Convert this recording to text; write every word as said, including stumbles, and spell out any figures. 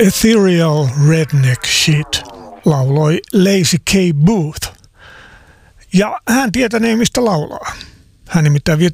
Ethereal Redneck Shit lauloi Lazy K. Booth. Ja hän tietänee, mistä laulaa. Hän nimittäin